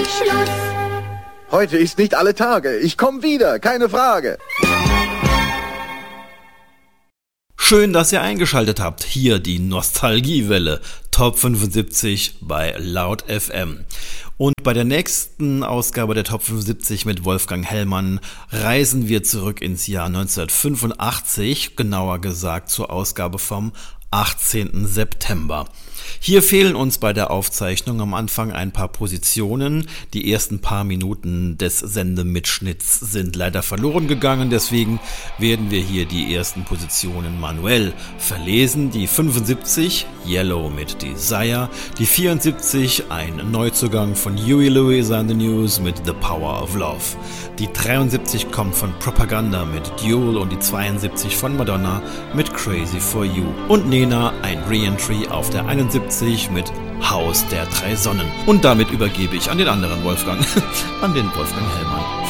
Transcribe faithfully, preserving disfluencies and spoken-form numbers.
Schluss. Heute ist nicht alle Tage. Ich komme wieder, keine Frage. Schön, dass ihr eingeschaltet habt. Hier die Nostalgiewelle Top fünfundsiebzig bei Laut F M. Und bei der nächsten Ausgabe der Top fünfundsiebzig mit Wolfgang Hellmann reisen wir zurück ins Jahr neunzehnhundertfünfundachtzig, genauer gesagt zur Ausgabe vom achtzehnten September. Hier fehlen uns bei der Aufzeichnung am Anfang ein paar Positionen. Die ersten paar Minuten des Sendemitschnitts sind leider verloren gegangen, deswegen werden wir hier die ersten Positionen manuell verlesen. Die fünfundsiebzig, Yellow mit Desire, die vierundsiebzig, ein Neuzugang von Huey Lewis and the News mit The Power of Love. Die dreiundsiebzig kommt von Propaganda mit Duel und die zweiundsiebzig von Madonna mit Crazy for You. Und Nena, ein Re-Entry auf der einundsiebzig mit Haus der drei Sonnen. Und damit übergebe ich an den anderen Wolfgang, an den Wolfgang Hellmann.